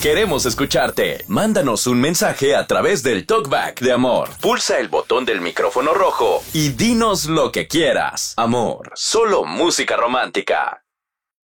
Queremos escucharte. Mándanos un mensaje a través del TalkBack de Amor. Pulsa el botón del micrófono rojo y dinos lo que quieras. Amor, solo música romántica.